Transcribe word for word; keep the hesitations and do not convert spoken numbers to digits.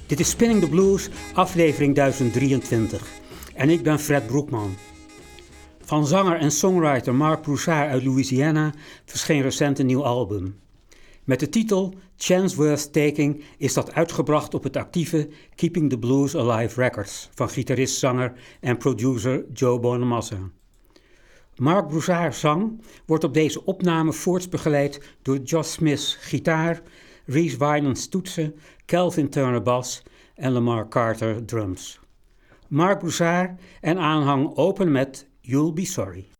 Dit is Spinning the Blues, aflevering duizend drieëntwintig. En ik ben Fred Broekman. Van zanger en songwriter Mark Broussard uit Louisiana verscheen recent een nieuw album. Met de titel Chance Worth Taking is dat uitgebracht op het actieve Keeping the Blues Alive Records van gitarist, zanger en producer Joe Bonamassa. Mark Broussard's zang wordt op deze opname voorts begeleid door Josh Smith gitaar, Reese Winans toetsen, Calvin Turner bas en Lamar Carter drums. Mark Broussard en aanhang openen met You'll Be Sorry.